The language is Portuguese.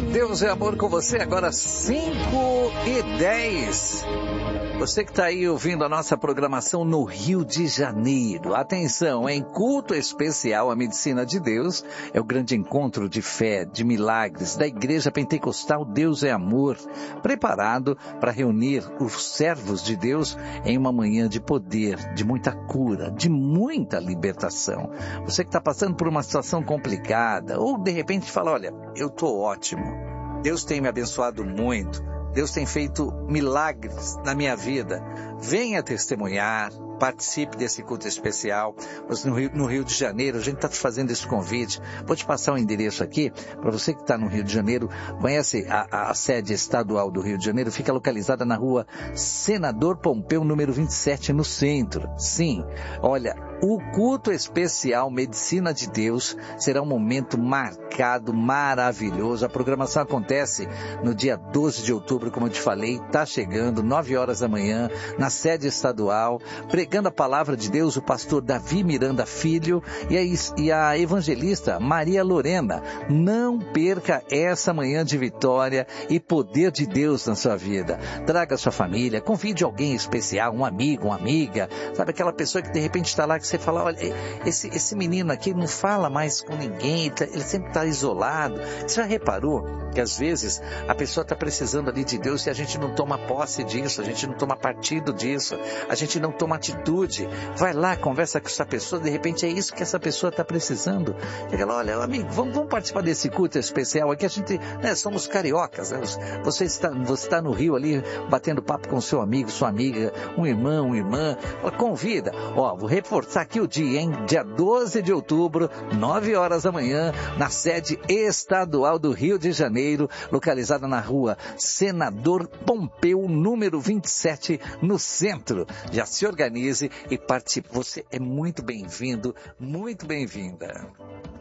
Deus é amor com você, agora 5h10. Você que está aí ouvindo a nossa programação no Rio de Janeiro. Atenção, em culto especial, a Medicina de Deus é o grande encontro de fé, de milagres da Igreja Pentecostal Deus é Amor, preparado para reunir os servos de Deus em uma manhã de poder, de muita cura, de muita libertação. Você que está passando por uma situação complicada, ou de repente fala, olha, eu estou ótimo, Deus tem me abençoado muito, Deus tem feito milagres na minha vida. Venha testemunhar, participe desse culto especial. No Rio de Janeiro, a gente está te fazendo esse convite. Vou te passar o endereço aqui, para você que está no Rio de Janeiro, conhece a sede estadual do Rio de Janeiro, fica localizada na rua Senador Pompeu, número 27, no centro. Sim, olha, o culto especial Medicina de Deus será um momento marcado, maravilhoso. A programação acontece no dia 12 de outubro, como eu te falei, está chegando, 9 horas da manhã, na sede estadual, pregando a palavra de Deus, o pastor Davi Miranda Filho e a evangelista Maria Lorena. Não perca essa manhã de vitória e poder de Deus na sua vida. Traga sua família, convide alguém especial, um amigo, uma amiga, sabe aquela pessoa que de repente está lá, que você fala, olha, esse menino aqui não fala mais com ninguém, ele sempre está isolado. Você já reparou que às vezes a pessoa está precisando ali de Deus e a gente não toma posse disso, a gente não toma partido disso, a gente não toma atitude? Vai lá, conversa com essa pessoa, de repente é isso que essa pessoa está precisando. Chega lá, olha, amigo, vamos participar desse culto especial aqui, a gente, somos cariocas, né? Você está no Rio ali, batendo papo com seu amigo, sua amiga, um irmão, uma irmã, convida. Vou reforçar aqui o dia, hein? Dia 12 de outubro, 9 horas da manhã, na sede estadual do Rio de Janeiro, localizada na rua Senador Pompeu, número 27, no centro. Já se organize e participe. Você é muito bem-vindo, muito bem-vinda.